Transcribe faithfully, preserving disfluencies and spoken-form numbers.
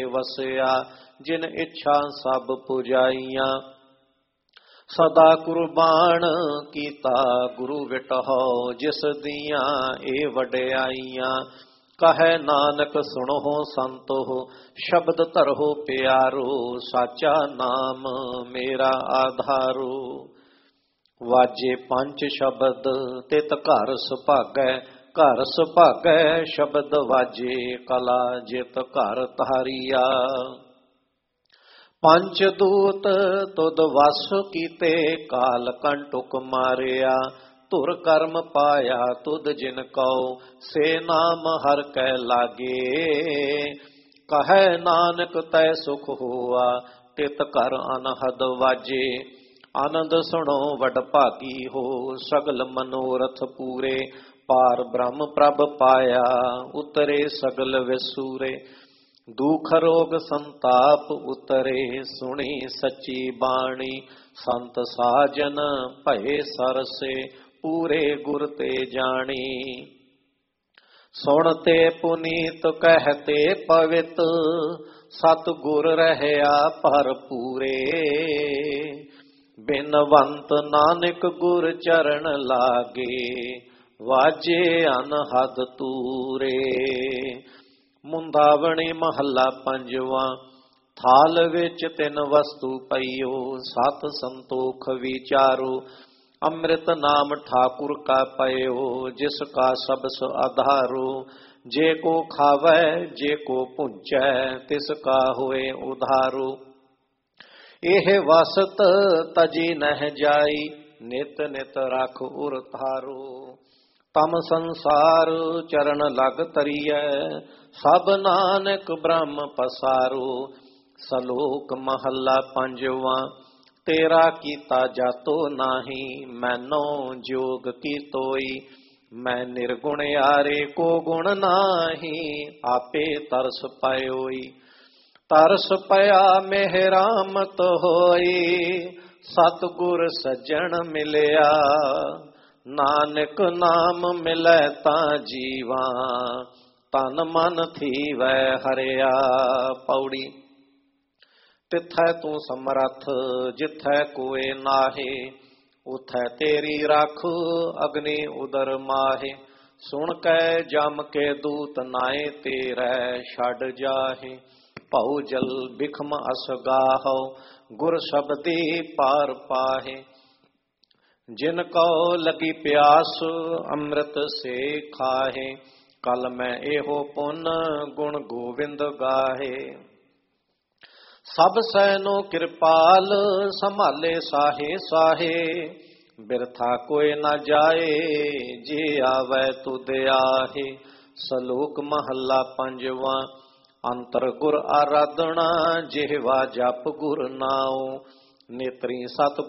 ਵਸਿਆ ਜਿਨ ਇੱਛਾ ਸਭ ਪੁਜਾਈਆਂ। ਸਦਾ ਕੁਰਬਾਨ ਕੀਤਾ ਗੁਰੂ ਵਿਟਹੁ ਜਿਸ ਦੀਆਂ ਇਹ ਵਡਿਆਈਆਂ। ਕਹੈ ਨਾਨਕ ਸੁਣੋ ਸੰਤੋ ਸ਼ਬਦ ਧਰੋ ਪਿਆਰੋ ਸਾਚਾ ਨਾਮ ਮੇਰਾ ਆਧਾਰੋ। ਵਾਜੇ ਪੰਜ ਸ਼ਬਦ ਤਿਤ ਘਰ ਸੁਭਾਗੈ ਘਰ ਸੁਭਾਗੈ ਸ਼ਬਦ ਵਾਜੇ ਕਲਾ ਜਿਤ ਘਰ ਧਾਰੀਆ। ਪੰਜ ਦੂਤ ਤੁਧ ਵਸ ਕੀਤੇ ਕਾਲ ਕੰਟੁਕ ਮਾਰਿਆ। ਧੁਰ ਕਰਮ ਪਾਇਆ ਤੁਧ ਜਿਨ ਕਉ ਸੇ ਨਾਮ ਹਰ ਕੈ ਲਾਗੇ। ਕਹੈ ਨਾਨਕ ਤੈ ਸੁਖ ਹੋਆ ਤਿਤ ਘਰ ਅਨਹਦ ਵਾਜੇ। ਆਨੰਦ ਸੁਣੋ ਵਡ ਭਾਗੀ ਹੋ ਸਗਲ ਮਨੋਰਥ ਪੂਰੇ। ਪਾਰ ਬ੍ਰਹਮ ਪ੍ਰਭ ਪਾਇਆ ਉਤਰੇ ਸਗਲ ਵਿਸੂਰੇ। ਦੁਖ ਰੋਗ ਸੰਤਾਪ ਉਤਰੇ ਸੁਣੀ ਸੱਚੀ ਬਾਣੀ। ਸੰਤ ਸਾਜਨ ਭਏ ਸਰਸੇ ਪੂਰੇ ਗੁਰ ਤੇ ਜਾਣੀ। ਸੁਣ ਤੇ ਪੁਨੀਤ ਕਹਿਤੇ ਪਵਿੱਤ ਸਤ ਗੁਰ ਰਹਿਆ ਭਰਪੂਰੇ। ਬਿਨਵੰਤ ਨਾਨਕ ਗੁਰ ਚਰਨ ਲਾਗੇ ਵਾਜੇ ਅਨਹਦ ਤੂਰੇ। ਮੁੰਦਾਵਣੀ ਮਹੱਲਾ ਪੰਜਵਾਂ। ਥਾਲ ਵਿੱਚ ਤਿੰਨ ਵਸਤੂ ਪਈਓ ਸਤ ਸੰਤੋਖ ਵਿਚਾਰੋ। ਅੰਮ੍ਰਿਤ ਨਾਮ ਠਾਕੁਰ ਕਾ ਪਇਓ ਜਿਸ ਕਾ ਸਬਸ ਆਧਾਰੋ। ਜੇ ਕੋ ਖਾਵੈ ਜੇ ਕੋ ਪੁੰਚੈ ਤਿਸ ਕਾ ਹੋਏ ਉਧਾਰੋ। ਇਹ ਵਸਤ ਤਜੀ ਨਹਿ ਜਾਈ ਨਿਤ ਨਿਤ ਰਖ ਉਰ ਧਾਰੋ। ਤਮ ਸੰਸਾਰ ਚਰਨ ਲਗ ਤਰੀਐ ਸਭ ਨਾਨਕ ਬ੍ਰਹਮ ਪਸਾਰੋ। ਸਲੋਕ ਮਹੱਲਾ ਪੰਜਵਾਂ। ਤੇਰਾ ਕੀਤਾ ਜਾਤੋ ਨਾਹੀ ਮੈਨੋ ਜੋਗ ਕੀ ਤੋਈ। ਮੈਂ ਨਿਰਗੁਣ ਯਾਰੇ ਕੋ ਗੁਣ ਨਾਹੀ ਆਪੇ ਤਰਸ ਪਾਇਓਈ। ਤਰਸ ਪਿਆ ਮਿਹਰਾਮਤ ਹੋਈ ਸਤਿਗੁਰ ਸੱਜਣ ਮਿਲਿਆ। ਨਾਨਕ ਨਾਮ ਮਿਲੈ ਤਾਂ ਜੀਵਾ ਤਨ ਮਨ ਥੀਵੈ ਹਰਿਆ। ਪੌੜੀ। ਤਿਥੈ ਤੂੰ ਸਮਰੱਥ ਜਿਥੈ ਕੋਏ ਨਾਹੇ। ਉਥੈ ਤੇਰੀ ਰੱਖ ਅਗਨੀ ਉਦਰ ਮਾਹੇ। ਸੁਣ ਕੈ ਜਮ ਕੇ ਦੂਤ ਨਾਏ ਤੇਰੈ ਛੱਡ ਜਾਹੇ। ਭਉ ਜਲ ਬਿਖਮ ਅਸ ਗਾਹੋ ਗੁਰ ਸ਼ਬਦੀ ਪਾਰ ਪਾਹੇ। ਜਿਨ ਕਉ ਲਗੀ ਪਿਆਸ ਅੰਮ੍ਰਿਤ ਸੇ ਖਾਹੇ। ਕਲ ਮੈਂ ਇਹੋ ਪੁੰਨ ਗੁਣ ਗੋਵਿੰਦ ਗਾਹੇ। ਸਭ ਸੈਨੋ ਕਿਰਪਾਲ ਸੰਭਾਲੇ ਸਾਹੇ ਸਾਹੇ। ਬਿਰਥਾ ਕੋਇ ਨਾ ਜਾਏ ਜੇ ਆਵੈ ਤੁਧ ਆਹੇ। ਸਲੋਕ ਮਹੱਲਾ ਪੰਜਵਾਂ। ਅੰਤਰ ਗੁਰ ਆਰਾਧਨਾ ਜਿਹਵਾ ਜਪ ਗੁਰ ਨਾਉ। ਨੇਤਰੀ ਸਤ